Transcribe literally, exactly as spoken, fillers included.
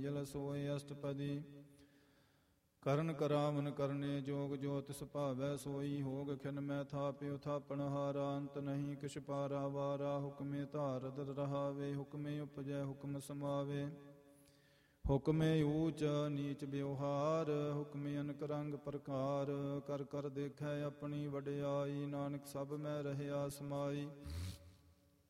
ਕਈਲ ਸੋਏ ਅਸ਼ਟਪਦੀ। ਕਰਨ ਕਰਾਵਨ ਕਰਨੇ ਜੋਗ ਜੋ ਤਿਸ ਭਾਵੈ ਸੋਈ। ਹੋਗ ਖਿਨ ਮੈਂ ਥਾਪਿਉ ਥਾਪਣ ਹਾਰਾ ਅੰਤ ਨਹੀਂ ਕਿਛ ਪਾਰਾ ਵਾਰਾ। ਹੁਕਮੇ ਧਾਰਦ ਰਹਾਵੇ ਹੁਕਮੇ ਉਪਜੈ ਹੁਕਮ ਸਮਾਵੇ। ਹੁਕਮੇ ਊਚ ਨੀਚ ਵਿਵਹਾਰ ਹੁਕਮੇ ਅਨਕ ਰੰਗ ਪ੍ਰਕਾਰ। ਕਰ ਕਰ ਦੇਖੈ ਆਪਣੀ ਵਡਿਆਈ ਨਾਨਕ ਸਭ ਮੈਂ ਰਹਿਆ ਸਮਾਈ।